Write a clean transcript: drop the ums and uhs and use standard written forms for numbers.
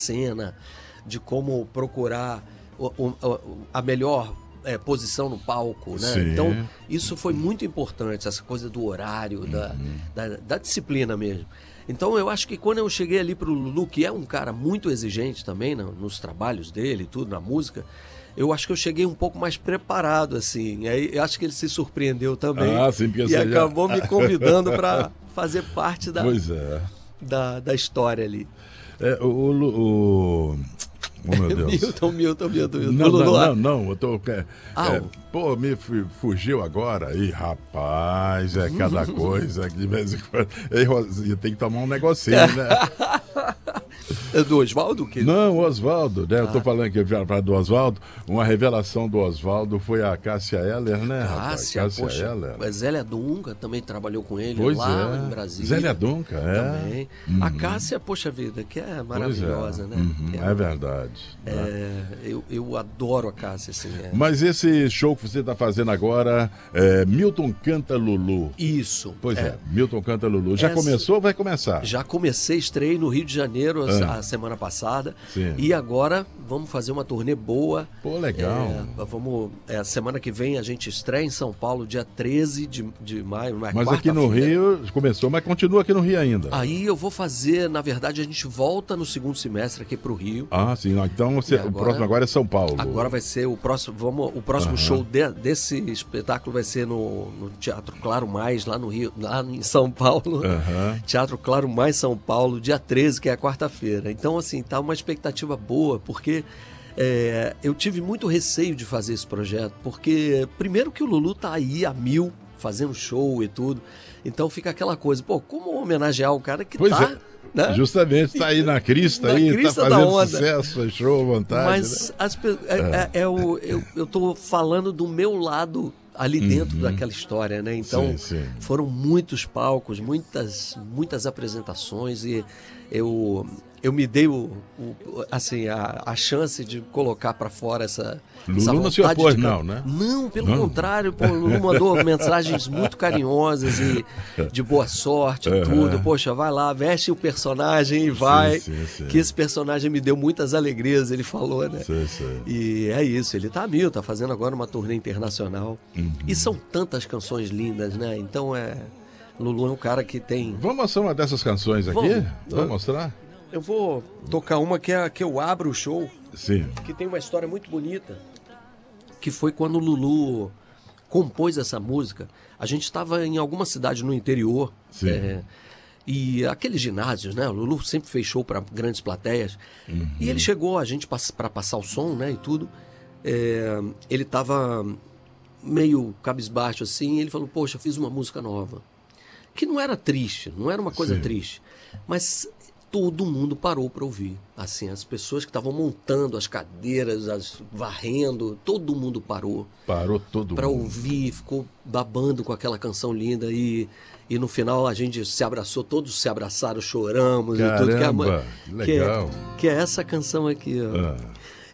cena, de como procurar a melhor posição no palco, né? Sim. Então, isso foi muito importante, essa coisa do horário, da disciplina mesmo. Então, eu acho que quando eu cheguei ali pro Lulu, que é um cara muito exigente também nos trabalhos dele, tudo, na música, eu acho que eu cheguei um pouco mais preparado, assim. Aí eu acho que ele se surpreendeu também. Sim, porque e acabou me convidando para fazer parte Pois é. da história ali. Oh, meu Deus. Milton. Não, eu tô... Pô, me fugiu agora. Ih, rapaz, é cada coisa que de vez em quando... Ei, Rosinha, tem que tomar um negocinho, né? É do Oswaldo? Não, o Oswaldo, né? Eu tô falando aqui do Oswaldo. Uma revelação do Oswaldo foi a Cássia Eller, né, rapaz? Cássia Eller. A Zélia Dunca também trabalhou com ele Pois lá em Brasília. Zélia Dunca, também. A Cássia, poxa vida, que é maravilhosa, né? É verdade. Eu adoro a Cássia, assim. Mas esse show que você está fazendo agora Milton Canta Lulu. Isso. Pois Milton Canta Lulu. Já começou ou vai começar? Já comecei, estrei no Rio de Janeiro a semana passada. Sim. E agora vamos fazer uma turnê boa. Pô, legal. Semana que vem a gente estreia em São Paulo, dia 13 de maio. Mas aqui no Rio começou, mas continua aqui no Rio ainda. Aí eu vou fazer, na verdade, a gente volta no segundo semestre aqui pro Rio. Sim. Então o próximo agora é São Paulo. Agora vai ser o próximo. O próximo show desse espetáculo vai ser no Teatro Claro Mais, lá no Rio, lá em São Paulo. Teatro Claro Mais São Paulo, dia 13, que é a quarta-feira. Então, assim, tá uma expectativa boa, porque eu tive muito receio de fazer esse projeto, porque primeiro que o Lulu tá aí a 1000, fazendo show e tudo. Então fica aquela coisa, como homenagear o cara que né? Justamente, tá aí na crista, tá fazendo sucesso, show, vontade. Mas né? Eu tô falando do meu lado ali dentro daquela história, né? Então, foram muitos palcos, muitas apresentações, e eu me dei a chance de colocar para fora essa Lulu não se opôs, não, né? Não, pelo contrário, o Lulu mandou mensagens muito carinhosas e de boa sorte e tudo. Poxa, vai lá, veste o personagem e vai. Sim. Que esse personagem me deu muitas alegrias, ele falou, né? Sim. E é isso, ele tá a 1000, tá fazendo agora uma turnê internacional. E são tantas canções lindas, né? Então Lulu é um cara que tem... Vamos mostrar uma dessas canções aqui? Vamos mostrar? Eu vou tocar uma que eu abro o show. Sim. Que tem uma história muito bonita. Que foi quando o Lulu compôs essa música. A gente estava em alguma cidade no interior. Sim. E aqueles ginásios, né? O Lulu sempre fez show para grandes plateias. E ele chegou, a gente para passar o som, né? E tudo. Ele estava meio cabisbaixo assim. E ele falou, poxa, eu fiz uma música nova. Que não era triste, não era uma coisa triste. Mas... todo mundo parou para ouvir. Assim, as pessoas que estavam montando as cadeiras, varrendo, todo mundo parou. Parou todo mundo. Para ouvir, ficou babando com aquela canção linda e no final a gente se abraçou, todos se abraçaram, choramos. Caramba, e tudo. Legal. Que é essa canção aqui, ó.